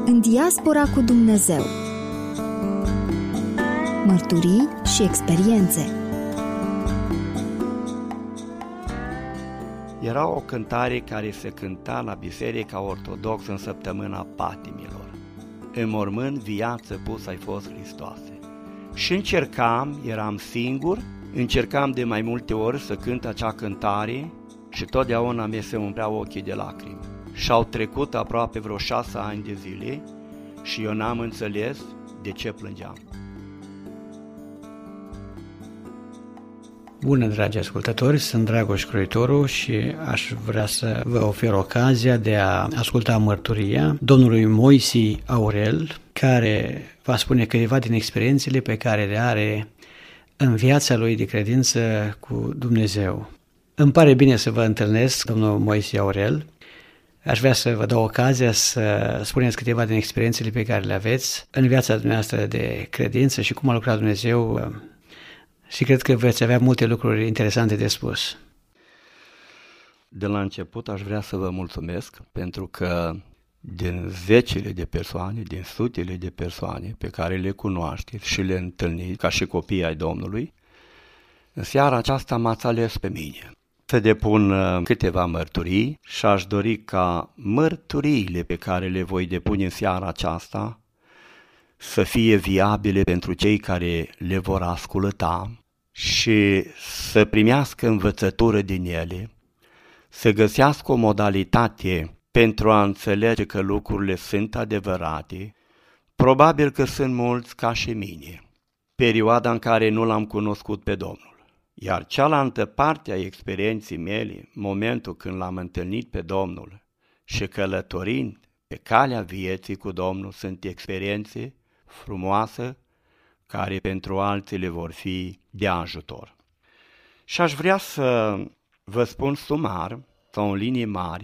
În diaspora cu Dumnezeu. Mărturii și experiențe. Era o cântare care se cânta la Biserica Ortodoxă în săptămâna patimilor. În mormânt viață pus ai fost, Hristoase. Și eram singur, încercam de mai multe ori să cânt acea cântare și totdeauna mi se umpleau ochii de lacrimi. Și-au trecut aproape vreo 6 ani de zile și eu n-am înțeles de ce plângeam. Bună, dragi ascultători, sunt Dragoș Croitoru și aș vrea să vă ofer ocazia de a asculta mărturia domnului Moise Aurel, care va spune câteva din experiențele pe care le are în viața lui de credință cu Dumnezeu. Îmi pare bine să vă întâlnesc, domnul Moise Aurel. Aș vrea să vă dau ocazia să spuneți câteva din experiențele pe care le aveți în viața dumneavoastră de credință și cum a lucrat Dumnezeu. Și cred că veți avea multe lucruri interesante de spus. De la început aș vrea să vă mulțumesc pentru că din zecile de persoane, din sutele de persoane pe care le cunoașteți și le întâlniți ca și copii ai Domnului, în seara aceasta m-ați ales pe mine să depun câteva mărturii și aș dori ca mărturiile pe care le voi depune în seara aceasta să fie viabile pentru cei care le vor asculta și să primească învățătură din ele, să găsească o modalitate pentru a înțelege că lucrurile sunt adevărate. Probabil că sunt mulți ca și mine, perioada în care nu l-am cunoscut pe Domnul. Iar cealaltă parte a experienței mele, momentul când l-am întâlnit pe Domnul și călătorind pe calea vieții cu Domnul, sunt experiențe frumoase care pentru alții le vor fi de ajutor. Și aș vrea să vă spun sumar sau în linii mari.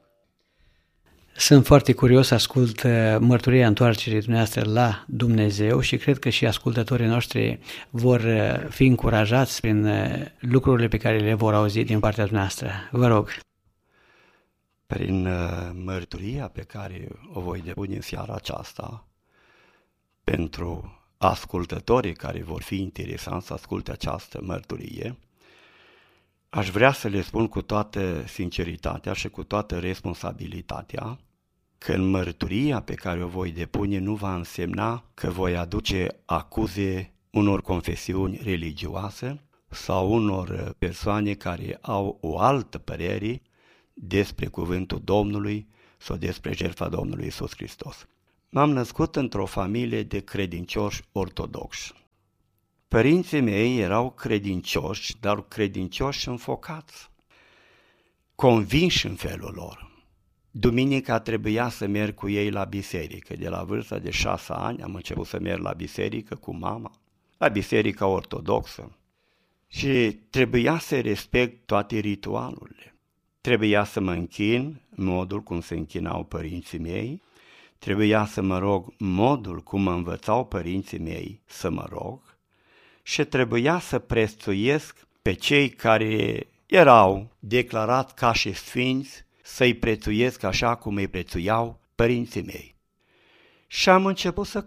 Sunt foarte curios să ascult mărturia întoarcerii dumneavoastră la Dumnezeu și cred că și ascultătorii noștri vor fi încurajați prin lucrurile pe care le vor auzi din partea dumneavoastră. Vă rog. Prin mărturia pe care o voi depune în seara aceasta, pentru ascultătorii care vor fi interesanți să asculte această mărturie, aș vrea să le spun cu toată sinceritatea și cu toată responsabilitatea că în mărturia pe care o voi depune nu va însemna că voi aduce acuze unor confesiuni religioase sau unor persoane care au o altă părere despre cuvântul Domnului sau despre jertfa Domnului Iisus Hristos. M-am născut într-o familie de credincioși ortodoxi. Părinții mei erau credincioși, dar credincioși înfocați, convinși în felul lor. Duminica trebuia să merg cu ei la biserică. De la vârsta de 6 ani am început să merg la biserică cu mama, la biserica ortodoxă. Și trebuia să respect toate ritualurile. Trebuia să mă închin în modul cum se închinau părinții mei. Trebuia să mă rog modul cum mă învățau părinții mei să mă rog și trebuia să prețuiesc pe cei care erau declarați ca și sfinți, să-i prețuiesc așa cum îi prețuiau părinții mei. Și am început să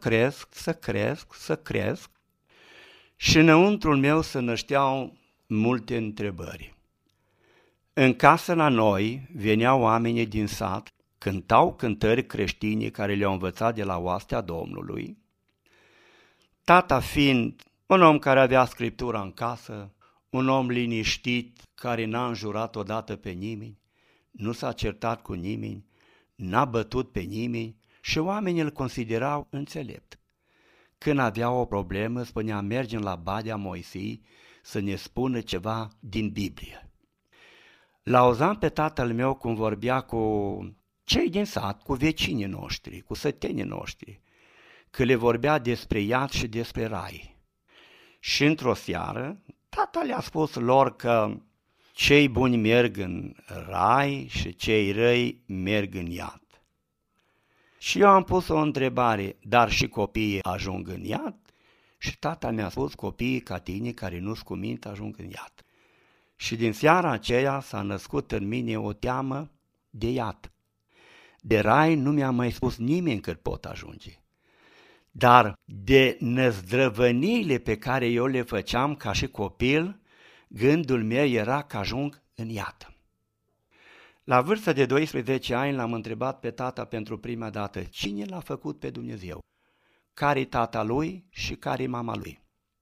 cresc și înăuntrul meu se nășteau multe întrebări. În casă la noi veneau oamenii din sat, cântau cântări creștine care le-au învățat de la oastea Domnului. Tata fiind un om care avea Scriptura în casă, un om liniștit care n-a înjurat odată pe nimeni, nu s-a certat cu nimeni, n-a bătut pe nimeni și oamenii îl considerau înțelept. Când avea o problemă, spunea: mergem la Badea Moisei să ne spună ceva din Biblie. L-auzam pe tatăl meu cum vorbea cu cei din sat, cu vecinii noștri, cu sătenii noștri, că le vorbea despre iad și despre rai. Și într-o seară, tata le-a spus lor că cei buni merg în rai și cei răi merg în iad. Și eu am pus o întrebare: dar și copiii ajung în iad? Și tata mi-a spus: copiii ca tine care nu-s cu minte ajung în iad. Și din seara aceea s-a născut în mine o teamă de iad. De rai nu mi-a mai spus nimeni cât pot ajunge. Dar de năzdrăvăniile pe care eu le făceam ca și copil, gândul meu era că ajung în iad. La vârsta de 12 ani l-am întrebat pe tata pentru prima dată cine l-a făcut pe Dumnezeu, care-i tata lui și care-i mama lui.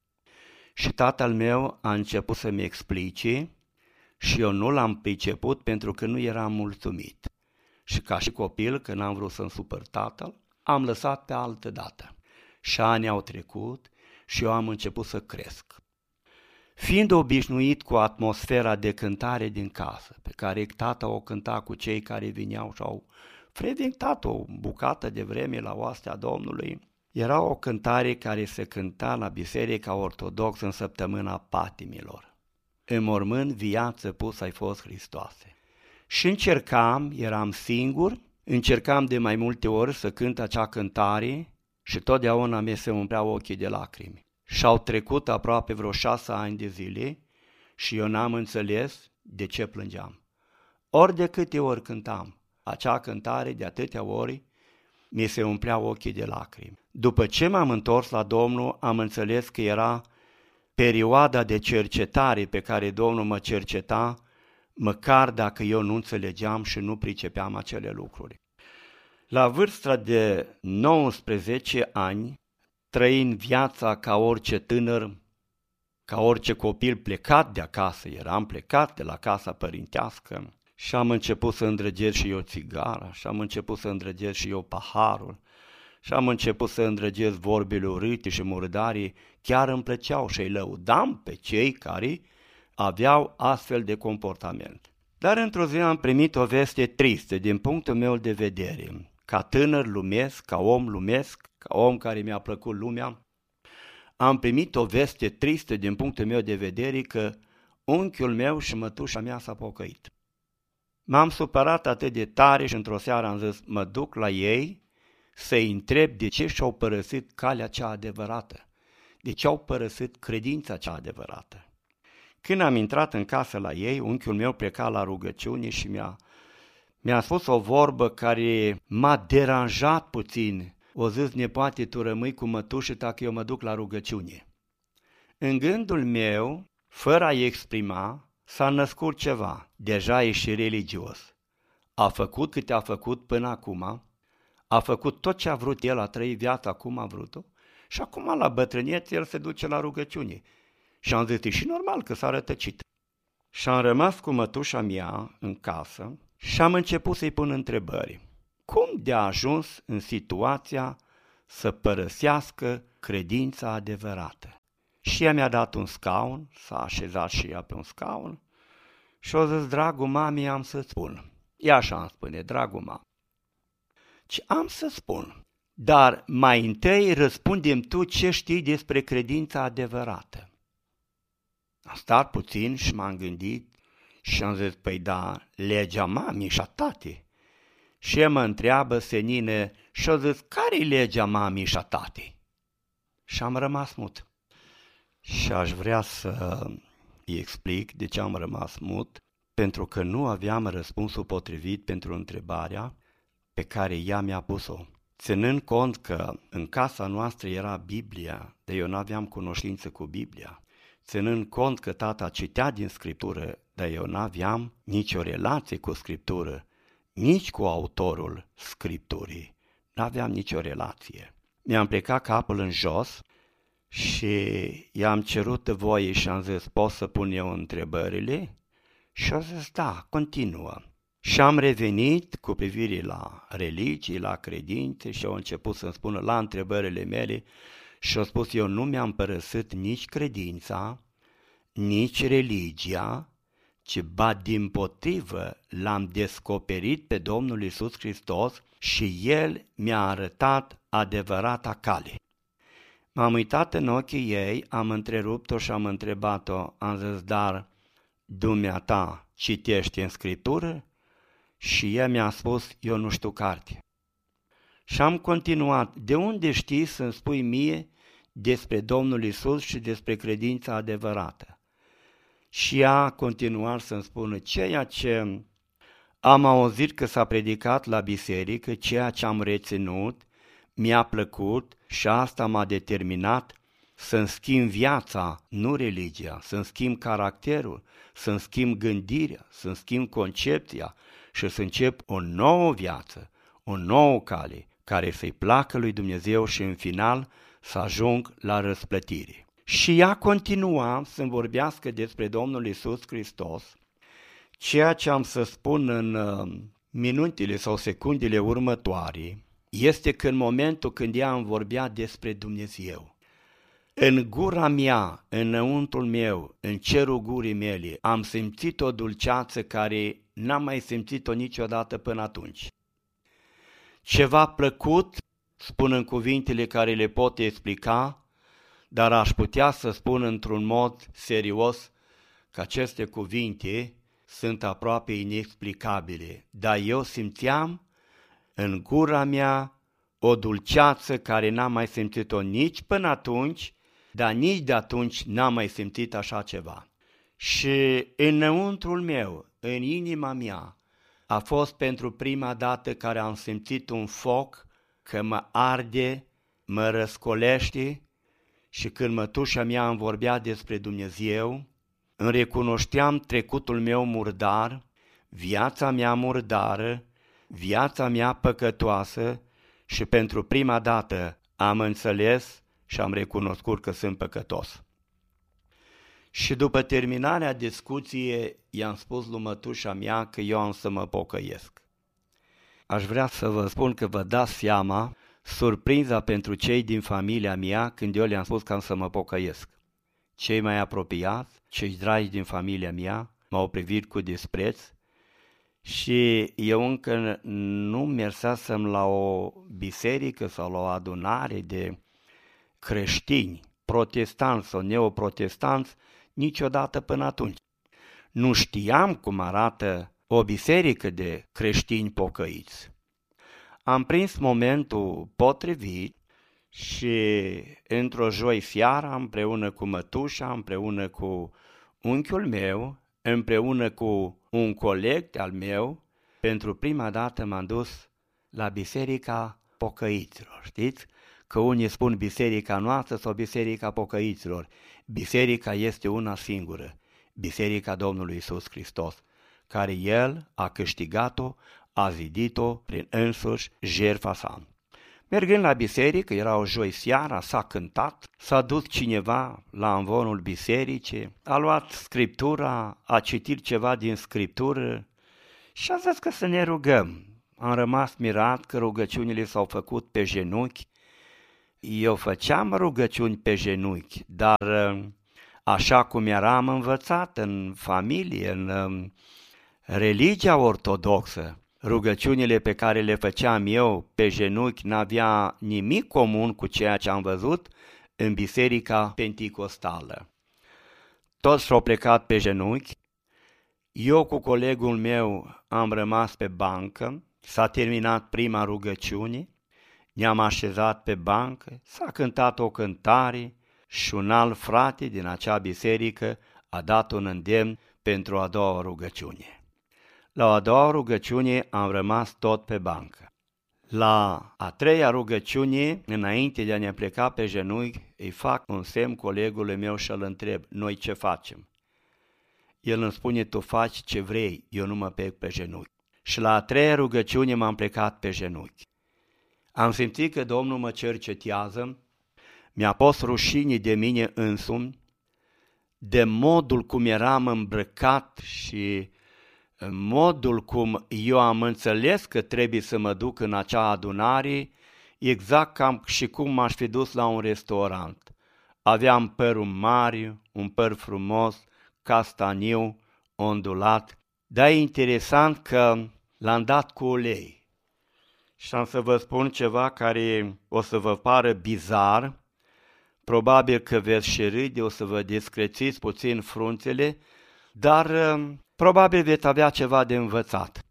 Și tatăl meu a început să-mi explice și eu nu l-am priceput pentru că nu eram mulțumit. Și ca și copil, când n-am vrut să-mi supăr tatăl, am lăsat pe altă dată. Și ani au trecut și eu am început să cresc. Fiind obișnuit cu atmosfera de cântare din casă, pe care tata o cânta cu cei care vineau și au frecventat o bucată de vreme la oastea Domnului, era o cântare care se cânta la Biserica Ortodoxă în săptămâna patimilor. În mormânt viață pus ai fost, Hristoase. Și eram singur, încercam de mai multe ori să cânt acea cântare și totdeauna mi se umpleau ochii de lacrimi. Și-au trecut aproape vreo 6 ani de zile și eu n-am înțeles de ce plângeam. Ori de câte ori cântam acea cântare, de atâtea ori, mi se umpleau ochii de lacrimi. După ce m-am întors la Domnul, am înțeles că era perioada de cercetare pe care Domnul mă cerceta, măcar dacă eu nu înțelegeam și nu pricepeam acele lucruri. La vârsta de 19 ani, trăind viața ca orice tânăr, ca orice copil plecat de acasă, eram plecat de la casa părintească și am început să îndrăgesc și eu țigara, și am început să îndrăgesc și eu paharul, și am început să îndrăgesc vorbele urâte și murdarii, chiar îmi plăceau și îi lăudam pe cei care aveau astfel de comportament. Dar într-o zi am primit o veste tristă din punctul meu de vedere. Ca tânăr lumesc, ca om lumesc, ca om care mi-a plăcut lumea, am primit o veste tristă din punctul meu de vedere că unchiul meu și mătușa mea s-a pocăit. M-am supărat atât de tare și într-o seară am zis, mă duc la ei să-i întreb de ce și-au părăsit calea cea adevărată, de ce au părăsit credința cea adevărată. Când am intrat în casă la ei, unchiul meu pleca la rugăciune și mi-a spus o vorbă care m-a deranjat puțin. O zis, nepoate, tu rămâi cu mătușă dacă eu mă duc la rugăciune. În gândul meu, fără a-i exprima, s-a născut ceva. Deja e și religios. A făcut câte a făcut până acum, a făcut tot ce a vrut el, a trăit viața cum a vrut-o și acum la bătrânețe el se duce la rugăciune. Și am zis, e și normal că s-a rătăcit. Și am rămas cu mătușa mea în casă și am început să-i pun întrebări. Cum de-a ajuns în situația să părăsească credința adevărată? Și ea mi-a dat un scaun, s-a așezat și ea pe un scaun și o zis, dragul mami, am să spun. Ea așa îmi spune, dragul mami. Ce am să spun, dar mai întâi răspundem tu ce știi despre credința adevărată. Am stat puțin și m-am gândit și am zis, păi da, legea mamii și a tatei. Și ea mă întreabă senine și a zis, care-i legea mamii și a tatei? Și am rămas mut. Și aș vrea să îi explic de ce am rămas mut, pentru că nu aveam răspunsul potrivit pentru întrebarea pe care ea mi-a pus-o. Ținând cont că în casa noastră era Biblia, dar eu nu aveam cunoștință cu Biblia, ținând cont că tata citea din Scriptură, dar eu nu aveam nicio relație cu Scriptură, nici cu autorul Scripturii, nu aveam nicio relație. Mi-am plecat capul în jos și i-am cerut voie și am zis, pot să pun eu întrebările? Și a zis, da, continuă. Și am revenit cu privire la religii, la credințe și au început să-mi spună la întrebările mele și au spus, eu nu mi-am părăsit nici credința, nici religia, ci ba dimpotrivă l-am descoperit pe Domnul Iisus Hristos și El mi-a arătat adevărata cale. M-am uitat în ochii ei, am întrerupt-o și am întrebat-o, am zis, dar dumneata citești în Scriptură? Și ea mi-a spus, eu nu știu carte. Și am continuat, de unde știi să-mi spui mie despre Domnul Iisus și despre credința adevărată? Și ea a continuat să-mi spună, ceea ce Am auzit că s-a predicat la biserică ceea ce am reținut, mi-a plăcut și asta m-a determinat să-mi schimb viața, nu religia, să-mi schimb caracterul, să-mi schimb gândirea, să-mi schimb concepția și să încep o nouă viață, o nouă cale, care să-i placă lui Dumnezeu și în final să ajung la răsplătire. Și ea continua să-mi vorbească despre Domnul Iisus Hristos, ceea ce am să spun în minutele sau secundele următoare este că în momentul când ea îmi vorbea despre Dumnezeu, în gura mea, înăuntrul meu, în cerul gurii mele, am simțit o dulceață care n-am mai simțit-o niciodată până atunci. Ceva plăcut, spun în cuvintele care le pot explica, dar aș putea să spun într-un mod serios că aceste cuvinte sunt aproape inexplicabile, dar eu simțeam în gura mea o dulceață care n-am mai simțit-o nici până atunci, dar nici de atunci n-am mai simțit așa ceva. Și înăuntrul meu, în inima mea, a fost pentru prima dată care am simțit un foc că mă arde, mă răscolește și când mătușa mea îmi vorbea despre Dumnezeu, îmi recunoșteam trecutul meu murdar, viața mea murdară, viața mea păcătoasă și pentru prima dată am înțeles și am recunoscut că sunt păcătos. Și după terminarea discuției, i-am spus lui mătușa mea că eu am să mă pocăiesc. Aș vrea să vă spun că vă dați seama surprinza pentru cei din familia mea când eu le-am spus că am să mă pocăiesc. Cei mai apropiați, cei dragi din familia mea, m-au privit cu dispreț și eu încă nu mersesem la o biserică sau la o adunare de creștini, protestanți sau neoprotestanți, niciodată până atunci. Nu știam cum arată o biserică de creștini pocăiți. Am prins momentul potrivit și într-o joi seara, împreună cu mătușa, împreună cu unchiul meu, împreună cu un coleg al meu, pentru prima dată m-am dus la Biserica Pocăiților. Știți că unii spun biserica noastră sau Biserica Pocăiților. Biserica este una singură, Biserica Domnului Iisus Hristos, care El a câștigat-o, a zidit-o prin însuși jertfa sa. Mergând la biserică, era o joi seara, s-a cântat, s-a dus cineva la amvonul bisericii, a luat scriptura, a citit ceva din scriptură și a zis că să ne rugăm. Am rămas mirat că rugăciunile s-au făcut pe genunchi. Eu făceam rugăciuni pe genunchi, dar așa cum eram învățat în familie, în religia ortodoxă, rugăciunile pe care le făceam eu pe genunchi n-avea nimic comun cu ceea ce am văzut în biserica penticostală. Toți s-au plecat pe genunchi, eu cu colegul meu am rămas pe bancă, s-a terminat prima rugăciune, ne-am așezat pe bancă, s-a cântat o cântare și un alt frate din acea biserică a dat un îndemn pentru a doua rugăciune. La a doua rugăciune am rămas tot pe bancă. La a treia rugăciune, înainte de a ne pleca pe genunchi, îi fac un semn colegului meu și îl întreb, noi ce facem? El îmi spune, tu faci ce vrei, eu nu mă plec pe genunchi. Și la a treia rugăciune m-am plecat pe genunchi. Am simțit că Domnul mă cercetează, mi-a pus rușine de mine însumi, de modul cum eram îmbrăcat și modul cum eu am înțeles că trebuie să mă duc în acea adunare, exact cam și cum m-aș fi dus la un restaurant. Aveam părul mare, un păr frumos, castaniu, ondulat, dar e interesant că l-am dat cu ulei. Și am să vă spun ceva care o să vă pară bizar, probabil că veți și râde, o să vă discrețiți puțin frunțele, dar probabil veți avea ceva de învățat.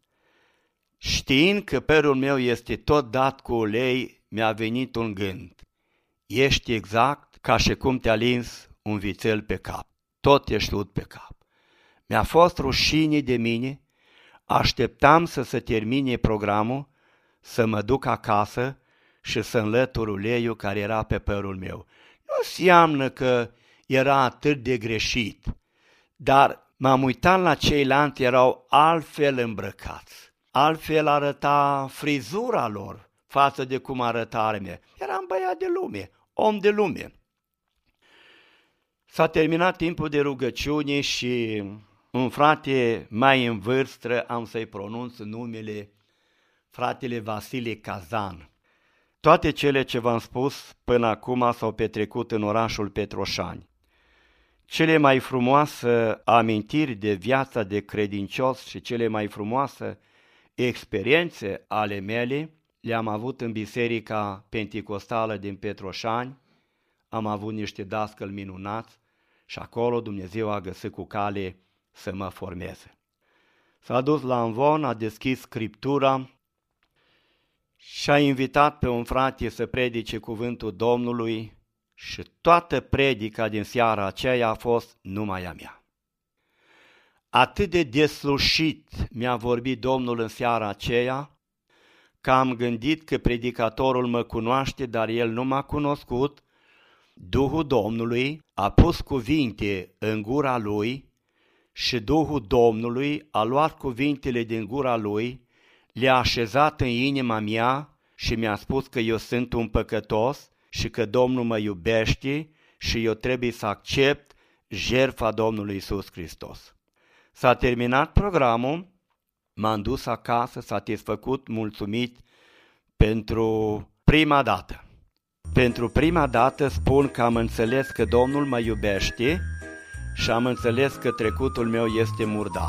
Știind că părul meu este tot dat cu ulei, mi-a venit un gând. Ești exact ca și cum te-a lins un vițel pe cap. Tot ești ud pe cap. Mi-a fost rușine de mine, așteptam să se termine programul, să mă duc acasă și să înlătur uleiul care era pe părul meu. Nu înseamnă că era atât de greșit, dar m-am uitat la ceilalți, erau altfel îmbrăcați. Altfel arăta frizura lor față de cum arăta a mea. Eram băiat de lume, om de lume. S-a terminat timpul de rugăciune și un frate mai în vârstă, am să-i pronunț numele, fratele Vasile Cazan. Toate cele ce v-am spus până acum s-au petrecut în orașul Petroșani. Cele mai frumoase amintiri de viața de credincios și cele mai frumoase experiențe ale mele le-am avut în Biserica Penticostală din Petroșani. Am avut niște dascăli minunați și acolo Dumnezeu a găsit cu cale să mă formeze. S-a dus la amvon, a deschis Scriptura și a invitat pe un frate să predice cuvântul Domnului și toată predica din seara aceea a fost numai a mea. Atât de deslușit mi-a vorbit Domnul în seara aceea, că am gândit că predicatorul mă cunoaște, dar el nu m-a cunoscut. Duhul Domnului a pus cuvinte în gura lui și Duhul Domnului a luat cuvintele din gura lui, le-a așezat în inima mea și mi-a spus că eu sunt un păcătos și că Domnul mă iubește și eu trebuie să accept jertfa Domnului Iisus Hristos. S-a terminat programul, m-am dus acasă satisfăcut, mulțumit pentru prima dată. Pentru prima dată spun că am înțeles că Domnul mă iubește și am înțeles că trecutul meu este murdar.